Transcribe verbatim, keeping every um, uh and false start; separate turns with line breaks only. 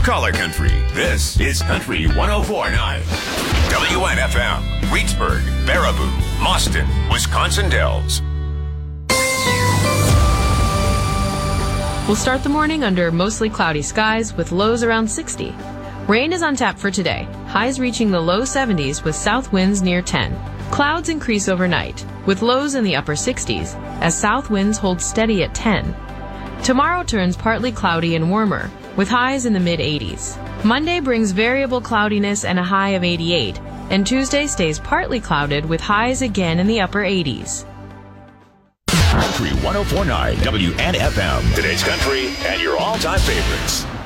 Color Country. This is Country one oh four point nine. W N F M, Reedsburg, Baraboo, Mauston, Wisconsin Dells.
We'll start the morning under mostly cloudy skies with lows around sixty. Rain is on tap for today, highs reaching the low seventies with south winds near ten. Clouds increase overnight, with lows in the upper sixties, as south winds hold steady at ten. Tomorrow turns partly cloudy and warmer, with highs in the mid-eighties. Monday brings variable cloudiness and a high of eighty-eight, and Tuesday stays partly clouded with highs again in the upper eighties.
Country one oh four point nine W N F M. Today's country and your all-time favorites.